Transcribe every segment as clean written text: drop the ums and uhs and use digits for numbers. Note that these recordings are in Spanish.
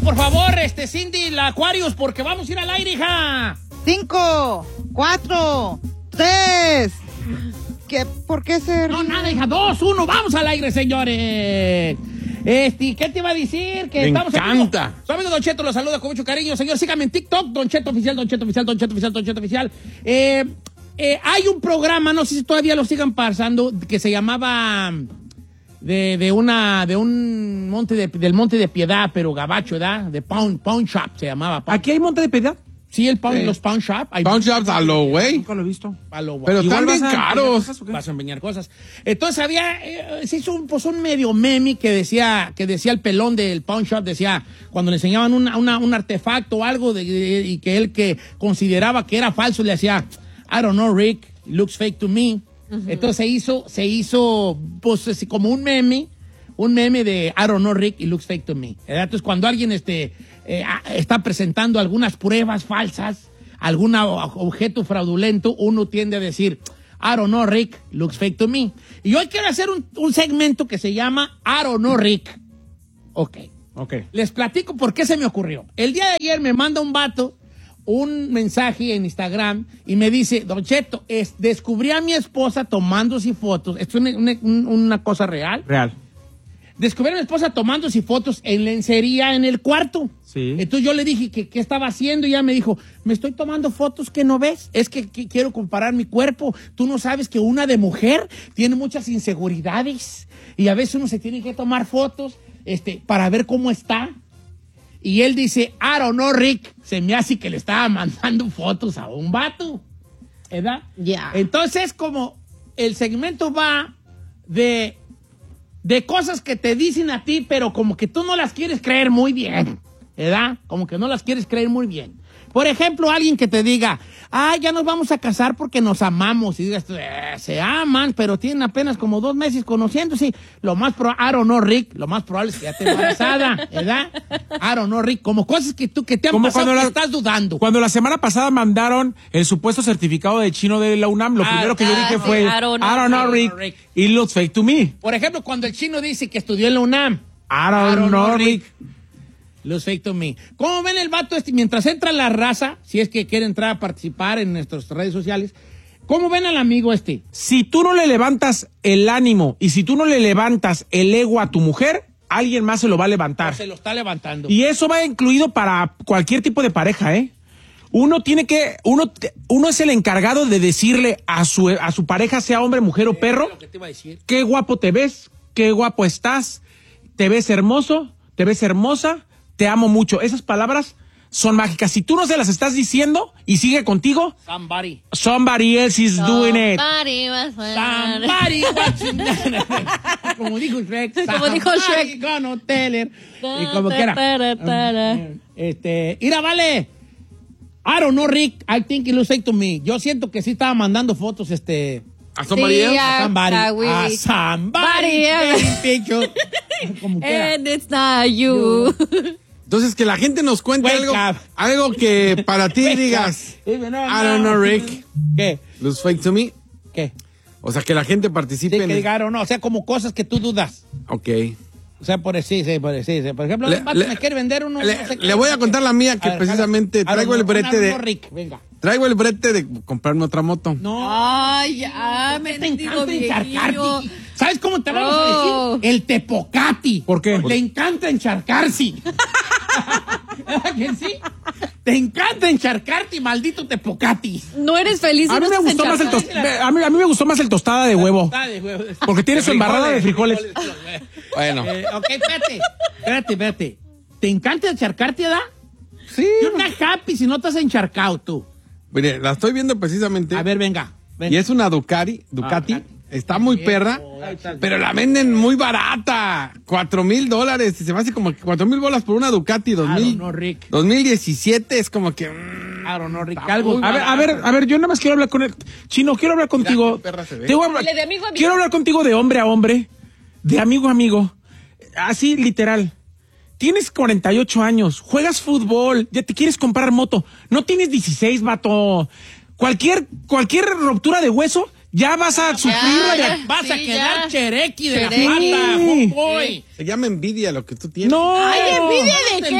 por favor, Cindy, la Aquarius, porque vamos a ir al aire, hija. 5, 4, 3. ¿Por qué ser? No, nada, hija. 2, 1, vamos al aire, señores. ¿Qué te iba a decir? Que Me estamos encanta. Su amigo Don Cheto lo saluda con mucho cariño. Señor, sígame en TikTok, Don Cheto Oficial, Don Cheto Oficial, Don Cheto Oficial, Don Cheto Oficial. Hay un programa, no sé si todavía lo sigan pasando, que se llamaba del Monte de Piedad, pero gabacho, ¿verdad? De Pawn Shop se llamaba. ¿Aquí hay Monte de Piedad? Sí, los Pawn Shop. Pawn Shops a lo güey. Nunca lo he visto. Pero están bien caros. Vas a empeñar cosas. Entonces se hizo un medio meme que decía el pelón del Pawn Shop, decía, cuando le enseñaban un artefacto o algo y que él que consideraba que era falso, le decía, I don't know, Rick, it looks fake to me. Uh-huh. Entonces se hizo pues como un meme de I don't know, Rick, it looks fake to me. Entonces cuando alguien está presentando algunas pruebas falsas, algún objeto fraudulento, uno tiende a decir, I don't know, Rick, looks fake to me. Y hoy quiero hacer un segmento que se llama I don't know, Rick. Ok. Les platico por qué se me ocurrió. El día de ayer me manda un vato un mensaje en Instagram y me dice, Don Cheto, descubrí a mi esposa tomándose fotos. Esto es una cosa real. Real. Descubrí a mi esposa tomándose fotos en lencería en el cuarto. Sí. Entonces yo le dije que qué estaba haciendo y ella me dijo, me estoy tomando fotos que no ves. Es que quiero comparar mi cuerpo. Tú no sabes que una de mujer tiene muchas inseguridades y a veces uno se tiene que tomar fotos para ver cómo está. Y él dice, I don't know, Rick. Se me hace que le estaba mandando fotos a un vato. ¿Verdad? Ya. Yeah. Entonces, como el segmento va de cosas que te dicen a ti, pero como que tú no las quieres creer muy bien. ¿Verdad? Como que no las quieres creer muy bien. Por ejemplo, alguien que te diga, ya nos vamos a casar porque nos amamos. Y digas, se aman, pero tienen apenas como 2 meses conociéndose. Lo más probable, I don't know, Rick, lo más probable es que ya esté embarazada, ¿verdad? I don't know, Rick, como cosas que te han como pasado que estás dudando. Cuando la semana pasada mandaron el supuesto certificado de chino de la UNAM, lo primero que yo dije fue, I don't know, Rick, it looks fake to me. Por ejemplo, cuando el chino dice que estudió en la UNAM, I don't know, Rick. Looks fake to me. ¿Cómo ven el vato mientras entra la raza, si es que quiere entrar a participar en nuestras redes sociales? ¿Cómo ven al amigo Si tú no le levantas el ánimo y si tú no le levantas el ego a tu mujer, alguien más se lo va a levantar. Se lo está levantando. Y eso va incluido para cualquier tipo de pareja, ¿eh? Uno es el encargado de decirle a su pareja, sea hombre, mujer o perro, lo que te iba a decir. Qué guapo te ves, qué guapo estás, te ves hermoso, te ves hermosa, te amo mucho. Esas palabras son mágicas. Si tú no se las estás diciendo y sigue contigo, somebody else is doing it. Somebody watching. Como dijo Shrek. Gonna tell her. Y como quiera. Mira, vale. I don't know, Rick. I think it looks fake to me. Yo siento que sí estaba mandando fotos, ¿A somebody else? A somebody else. Como quiera. And it's not you. Entonces, que la gente nos cuente algo que para ti digas, I don't know, Rick. ¿Qué? Looks fake to me. ¿Qué? O sea, que la gente participe que diga, o no, o sea, como cosas que tú dudas. Ok. O sea, por ejemplo, me quiere vender uno. Le voy a contar la mía, que precisamente traigo el brete de... Rick, venga. Traigo el brete de comprarme otra moto. No. Ay, ya, me encanta encharcarte. ¿Sabes cómo te vamos a decir? El Tepocati. ¿Por qué? Le encanta encharcarse. ¿Que sí? Te encanta encharcarte, maldito Tepocati. No eres feliz. A mí me gustó más el tostada de huevo. Porque tiene su embarrada de frijoles. Bueno. Ok, espérate. ¿Te encanta encharcarte, edad? Sí. You're not happy si no estás encharcado tú. Mire, la estoy viendo precisamente. A ver, venga. Y es una Ducati. Está muy perra, pero la venden muy barata. $4,000. Se me hace como que $4,000 por una Ducati 2017. Es como que... Rick. A ver, yo nada más quiero hablar con él. Chino, quiero hablar contigo. Quiero hablar contigo de hombre a hombre, de amigo a amigo. Así, literal. Tienes 48 años, juegas fútbol, ya te quieres comprar moto. No tienes 16, vato. Cualquier ruptura de hueso, ya vas a sufrir. Vas a quedar cherequi de la pata, homeboy. Se llama envidia lo que tú tienes. No. Ay, ¿envidia de qué? Se llama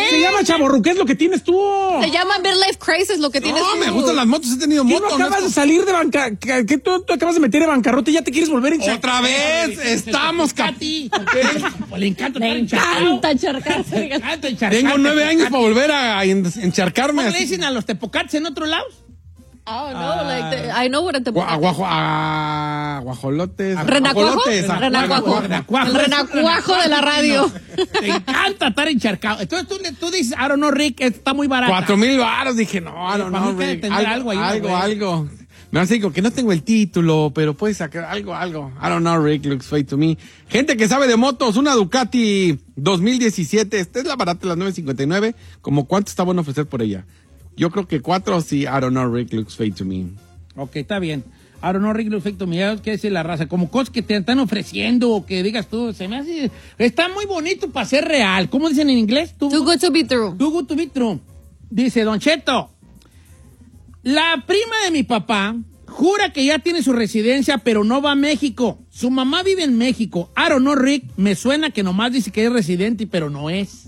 chavorruqués lo que tienes tú. Se llama midlife crisis lo que tienes tú. No, me gustan las motos, he tenido ¿Qué motos. no acabas de salir de bancarrota? ¿Qué tú acabas de meter en bancarrota y ya te quieres volver a enchar? ¡Otra vez! ¡Estamos, Katy! Le encanta Me encanta encharcarse. Le encanta encharcarse. Tengo 9 años para volver a encharcarme. ¿Cómo le dicen a los tepocates en otros lados? Oh, no, like, I know what a tepocate. Guajolotes. ¿Renacuajo? Guajolotes. El renacuajo de la radio. Te encanta estar encharcado. Entonces tú dices, I don't know, Rick, está muy barato. 4,000 varos. Dije, no, I don't para know, mí que Rick. debe tener algo ahí, güey. Algo. Me hace que no tengo el título, pero puedes sacar algo. I don't know, Rick, looks fake to me. Gente que sabe de motos, una Ducati 2017. Esta es la barata, las 9.59. ¿Cómo cuánto está bueno ofrecer por ella? Yo creo que 4, sí, I don't know, Rick, looks fake to me. Ok, está bien. I don't know, Rick, looks fake to me. ¿Qué dice la raza? Como cosas que te están ofreciendo o que digas tú, se me hace... Está muy bonito para ser real. ¿Cómo dicen en inglés? Too good to be true. Too good to be true. Dice, Don Cheto, la prima de mi papá jura que ya tiene su residencia, pero no va a México. Su mamá vive en México. I don't know, Rick, me suena que nomás dice que es residente, pero no es.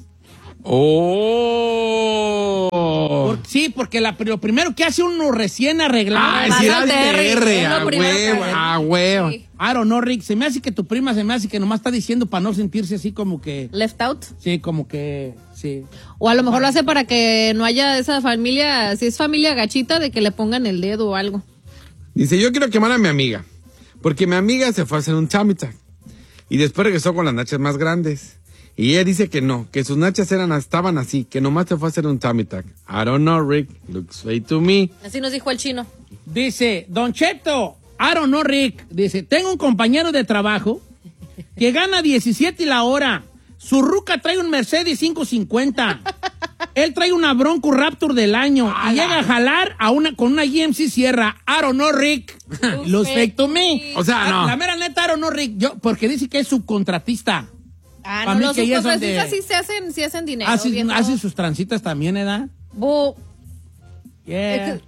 Sí, porque lo primero que hace uno recién arreglado es ir al al TR, TR, a huevo. Sí. I don't know, Rick, se me hace que tu prima que nomás está diciendo para no sentirse así como que... Left out. Sí, como que... Sí. O a lo mejor lo hace para que no haya esa familia, si es familia gachita, de que le pongan el dedo o algo. Dice, yo quiero quemar a mi amiga, porque mi amiga se fue a hacer un tummy tuck y después regresó con las nachas más grandes. Y ella dice que no, que sus nachas estaban así, que nomás se fue a hacer un tummy tuck. I don't know, Rick, looks fake to me. Así nos dijo el chino. Dice, Don Cheto, I don't know, Rick. Dice, tengo un compañero de trabajo que gana 17 la hora. Su ruca trae un Mercedes 550. Él trae una Bronco Raptor del año. Y llega a jalar con una GMC Sierra. I don't know, Rick. Looks fake to me. O sea, no. La mera neta, I don't know, Rick. Porque dice que es subcontratista. Ah, Pa' no, mí los que ellas son subcontratistas de- sí hacen dinero. Hace viejo. sus transitas también, ¿verdad? Yeah.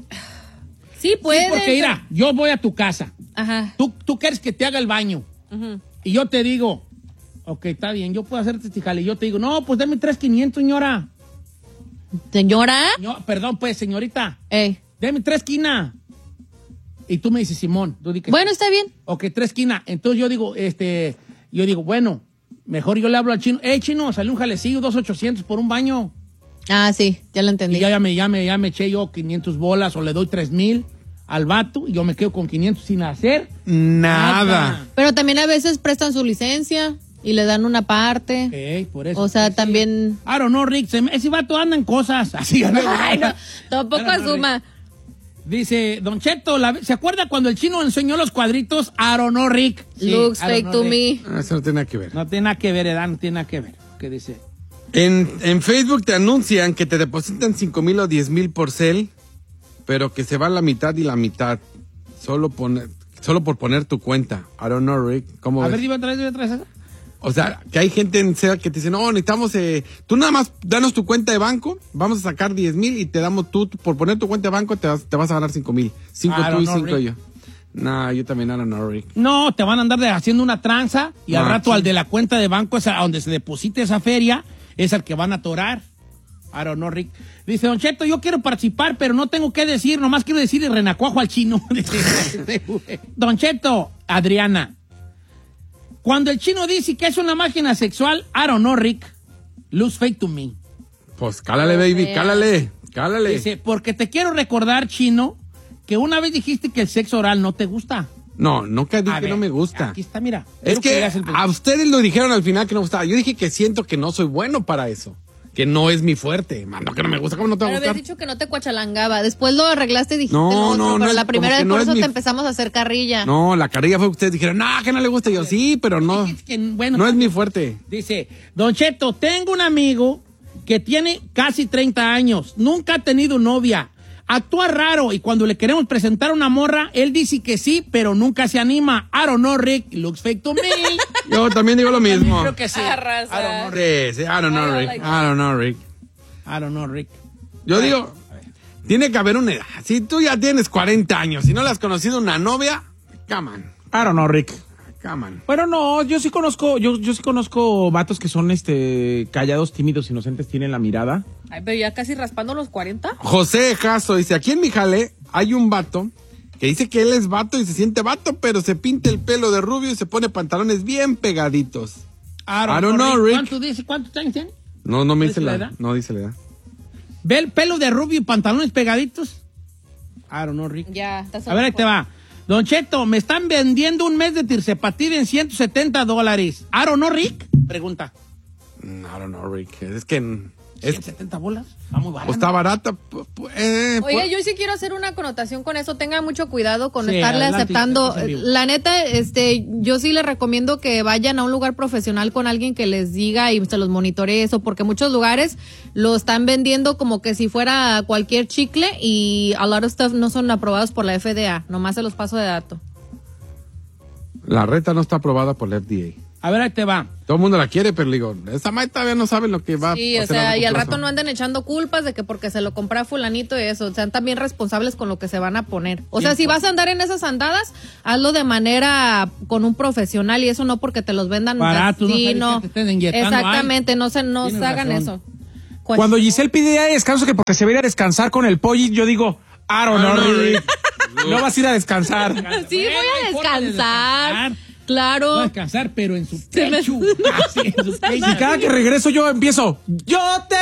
Sí, puede. Sí, porque mira, yo voy a tu casa. Ajá. Tú quieres que te haga el baño. Y yo te digo, ok, está bien, yo puedo hacerte este jale. Y yo te digo, no, pues dame 3,500, señora. Señora. Perdón, pues, señorita. Ey. Dame 3 quinas. Y tú me dices, Simón. Tú di que Bueno, sí. está bien. Ok, 3 quinas. Entonces yo digo, bueno, mejor yo le hablo al chino. Chino, salió un jalecillo, 2,800 por un baño. Ah, sí, ya lo entendí. Y ya me eché yo 500 bolas o le doy 3,000 al vato y yo me quedo con 500 sin hacer Nada. Pero también a veces prestan su licencia y le dan una parte. Ok, por eso. O sea, Sí. también... I don't know, Rick. Ese vato anda en cosas. Así. Ay, no, tampoco I don't know, asuma. Rick. Dice, Don Cheto, ¿se acuerda cuando el chino enseñó los cuadritos? I don't know, Rick. Sí, Looks I don't fake know, to Rick. me. Eso no tiene nada que ver. No tiene nada que ver, Edad, no tiene nada que ver. ¿Qué dice? En Facebook te anuncian que te depositan 5,000 o 10,000 por cel, pero que se va la mitad y la mitad. Solo por poner tu cuenta. I don't know, Rick. ¿Cómo A ves? ver, dime otra vez. O sea, que hay gente en SEA que te dice, no, necesitamos, tú nada más danos tu cuenta de banco, vamos a sacar 10,000 y te damos por poner tu cuenta de banco te vas a ganar 5,000. 5 I tú don't y know, 5 Rick. yo. No, yo también I don't know, Rick. No, te van a andar haciendo una tranza y al rato sí. al de la cuenta de banco, a donde se deposite esa feria, es al que van a atorar. I don't know, Rick. Dice, Don Cheto, yo quiero participar, pero no tengo qué decir, nomás quiero decir el renacuajo al chino. Don Cheto, Adriana, cuando el chino dice que es una máquina sexual, I don't know, Rick, looks fake to me. Pues cálale, baby, cálale. Dice, porque te quiero recordar, chino, que una vez dijiste que el sexo oral no te gusta. No, nunca dije A que ver, no me gusta. Aquí está, mira. Es Quiero que veas el- a ustedes lo dijeron al final que no me gustaba. Yo dije que siento que no soy bueno para eso. Que no es mi fuerte. Mano, que no me gusta. ¿Cómo no te va a Pero habías gustar? dicho que no te cuachalangaba. Después lo arreglaste y dijiste No, lo otro, no, pero no, la primera como que vez no por es eso mi- te empezamos a hacer carrilla. No, la carrilla fue que ustedes dijeron, no, que no le gusta. Y yo, sí, pero no. Es que, bueno, No es mi fuerte. Dice, Don Cheto, tengo un amigo que tiene casi 30 años, nunca ha tenido novia, actúa raro y cuando le queremos presentar una morra, él dice que sí, pero nunca se anima. I don't know, Rick, looks fake to me. Yo también digo lo mismo. Creo que sí. Arrasa. I don't know, Rick. Sí, I don't know, Rick. I don't know, Rick. I don't know, Rick. Yo digo, tiene que haber una edad. Si tú ya tienes 40 años y no le has conocido una novia, come on. I don't know, Rick. Come on. Bueno, no, yo sí conozco vatos que son callados, tímidos, inocentes, tienen la mirada. Ay, pero ya casi raspando los 40. José Jasso dice, aquí en mi jale hay un vato que dice que él es vato y se siente vato, pero se pinta el pelo de rubio y se pone pantalones bien pegaditos. I don't know, Rick. ¿Cuántos años tiene? No me dice la edad. No dice la edad. ¿Ve el pelo de rubio y pantalones pegaditos? I don't know, Rick. Ya, está A ver, ahí te va. Don Cheto, me están vendiendo un mes de Tirsepatir en $170. I don't know, Rick. Pregunta. I don't know, Rick. Es que... ¿170 bolas? Está muy barata. Pues está barata. Oye, yo sí quiero hacer una connotación con eso. Tenga mucho cuidado con Sí, estarle adelante, aceptando. en vivo. La neta, yo sí les recomiendo que vayan a un lugar profesional con alguien que les diga y se los monitoree eso, porque muchos lugares lo están vendiendo como que si fuera cualquier chicle y a lot of stuff no son aprobados por la FDA. Nomás se los paso de dato. La reta no está aprobada por la FDA. A ver, ahí te va. Todo el mundo la quiere, pero le digo, esa madre todavía no sabe lo que va Sí, a o hacer a sea, largo y al plazo. rato no anden echando culpas de que porque se lo compró a fulanito y eso. Sean también responsables con lo que se van a poner. O sea, si vas a andar en esas andadas, hazlo de manera con un profesional y eso no porque te los vendan Barato, no así, sabes no. que te estén inyectando. Exactamente, Ay, no tienes hagan razón. eso. Cuando Giselle pide día de descanso, que porque se va a ir a descansar con el pollo, yo digo, I don't know, Rick. No vas a ir a descansar. Sí, voy a Bueno, hay forma de descansar. Claro. Voy a descansar, pero en su pecho. Así, en su pecho. Y cada que regreso yo empiezo, yo te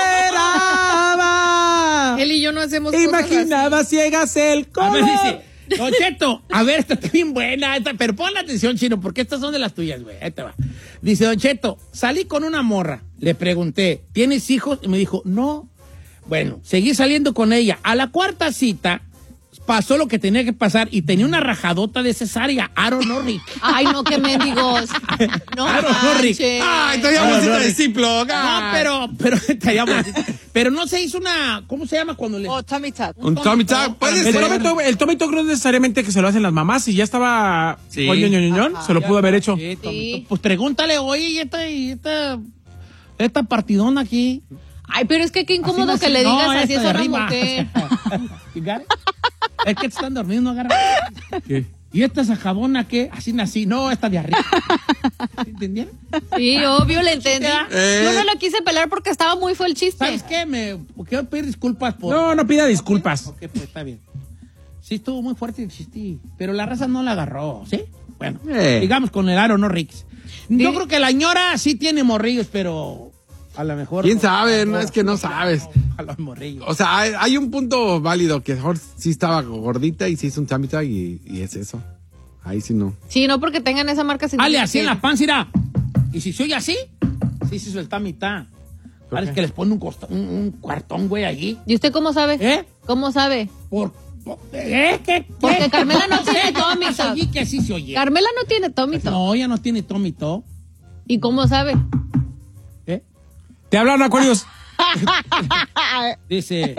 esperaba. Él y yo no hacemos Imaginaba cosas ciegas el A color. ver, dice, Don Cheto, a ver, esta está bien buena, pero pon la atención, Chino, porque estas son de las tuyas, güey. Ahí te va. Dice, Don Cheto, salí con una morra. Le pregunté, ¿tienes hijos? Y me dijo, no. Bueno, seguí saliendo con ella. A la cuarta cita, pasó lo que tenía que pasar y tenía una rajadota de cesárea. I don't know, Rick. Ay, no, qué mendigos. No, I don't know, Rick. manches. Ay, todavía No, bolsita no, de Ziploc. No, pero no se hizo una, ¿cómo se llama cuando le? Tommy Tuck. Un Tommy Tuck, puede El ser. Tommy Tuck no es necesariamente que se lo hacen las mamás. Si ya estaba Sí. se lo pudo haber hecho. Sí, Sí. Pues pregúntale, oye, y esta partidona aquí. Ay, pero es que qué incómodo Así que le digas así esta a de una arriba. mujer. You got it? Es que te están dormidos, no agarra. ¿Qué? ¿Y esta sajabona qué? Así nací. No, esta de arriba. ¿Sí ¿Entendieron? Sí, obvio, le entendí. Eh. Yo no lo quise pelar porque estaba muy fue el chiste. ¿Sabes qué? Me quiero pedir disculpas por... No pida disculpas. Ok, pues está bien. Sí, estuvo muy fuerte el chiste, pero la raza no la agarró, ¿sí? Bueno, digamos con el Aro, no Rix. Yo creo que la ñora sí tiene morrillos, pero a lo mejor... ¿Quién sabe? No, es que no sabes. A los morrillos. O sea, hay un punto válido que mejor sí estaba gordita y se hizo un Tommy Tuck y es eso. Ahí sí no. Sí, no porque tengan esa marca. Dale, así en la panza, irá. Y si soy así, sí se suelta a mitad. Parece que les pone un cuartón, güey, allí. ¿Y usted cómo sabe? ¿Eh? ¿Cómo sabe? ¿Qué? Porque Carmela no sé, tiene yo Tommy nomás Tuck. oí que así se oye. Carmela no tiene Tommy Tuck. No, ella no tiene Tommy Tuck. ¿Y cómo sabe? ¿Eh? Te hablan, Acuarios. Dice...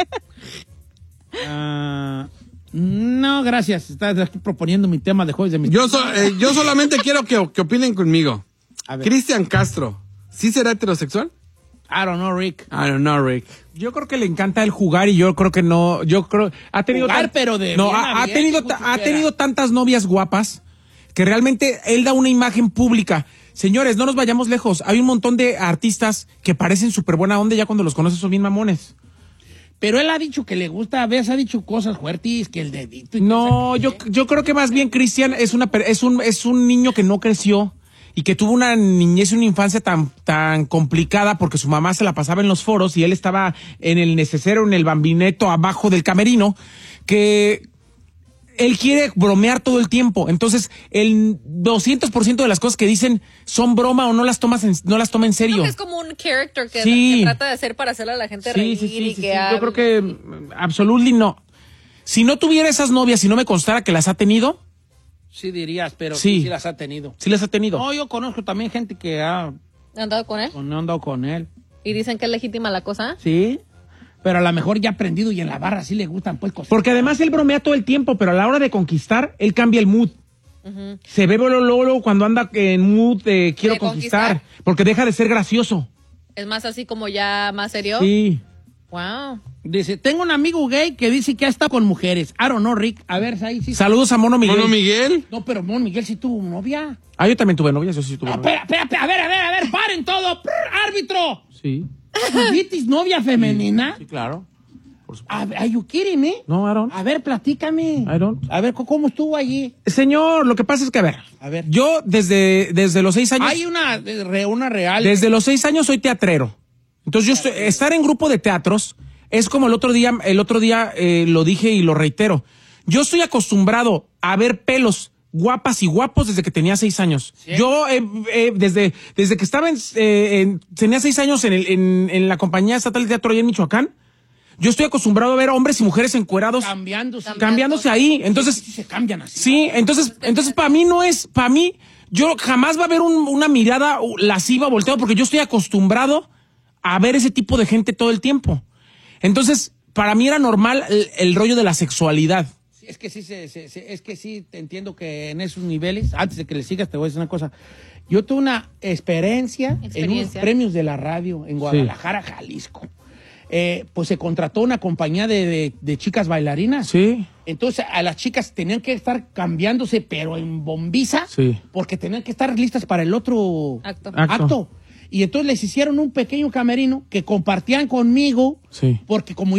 no, gracias. Estás aquí proponiendo mi tema de jueves de mis... Yo solamente quiero que opinen conmigo. A ver. Cristian Castro, ¿sí será heterosexual? I don't know, Rick. I don't know, Rick. Yo creo que le encanta el jugar y yo creo que no. Yo creo. Ha tenido. Jugar, pero de No, bien ha abierto, tenido, como ha si tenido tantas novias guapas que realmente él da una imagen pública. Señores, no nos vayamos lejos. Hay un montón de artistas que parecen súper buena onda y ya cuando los conoces son bien mamones. Pero él ha dicho que le gusta, a veces ha dicho cosas fuertes, que el dedito... y No, cosas que- yo creo que más bien Cristian es un niño que no creció y que tuvo una niñez y una infancia tan complicada porque su mamá se la pasaba en los foros y él estaba en el neceser, en el bambineto abajo del camerino, que él quiere bromear todo el tiempo. Entonces, el 200% de las cosas que dicen son broma o no las toma en serio. Creo que es como un character que, Sí. que trata de hacer para hacerle a la gente reír y que Yo creo que absolutely no. Si no tuviera esas novias, si no me constara que las ha tenido, Sí dirías, pero Sí. sí las ha tenido. sí las ha tenido. No, yo conozco también gente que ha andado con él andado con él. y dicen que es legítima la cosa. Sí, pero a lo mejor ya ha aprendido y en la barra sí le gustan pues cosas. Porque además él bromea todo el tiempo, pero a la hora de conquistar, él cambia el mood. Se ve luego cuando anda en mood de quiero ¿De conquistar, conquistar? porque deja de ser gracioso. Es más así como ya más serio. Sí. Wow. Dice, tengo un amigo gay que dice que ha estado con mujeres. I don't know, Rick. A ver, ahí sí. Saludos a Mono Miguel. ¿Mono Miguel? No, pero Mono Miguel sí tuvo novia. Yo también tuve novia, yo sí tuve novia. Espera, a ver, paren todo. ¡Árbitro! Sí. ¿Tuviste novia femenina? Sí, claro. ¿Are you kidding me? No, I don't. A ver, platícame. I don't. A ver, ¿cómo estuvo allí? Señor, lo que pasa es que, a ver. Yo desde los 6 años... Hay una real... Desde los 6 años soy teatrero. Entonces estar en grupo de teatros es como el otro día lo dije y lo reitero. Yo estoy acostumbrado a ver pelos guapas y guapos desde que tenía 6 años. ¿Sí? Yo, desde que estaba tenía 6 años en la compañía estatal de teatro allá en Michoacán, yo estoy acostumbrado a ver hombres y mujeres encuerados. Cambiándose ahí. Entonces. Sí, se cambian así. Sí, entonces para mí yo jamás va a haber una mirada lasciva volteada porque yo estoy acostumbrado a ver ese tipo de gente todo el tiempo. Entonces, para mí era normal el rollo de la sexualidad. Es que sí, te entiendo que en esos niveles, antes de que le sigas, te voy a decir una cosa. Yo tuve una experiencia en unos premios de la radio en Guadalajara, Jalisco. Pues se contrató una compañía de chicas bailarinas. Sí. Entonces a las chicas tenían que estar cambiándose, pero en bombiza, porque tenían que estar listas para el otro acto. Y entonces les hicieron un pequeño camerino que compartían conmigo, porque como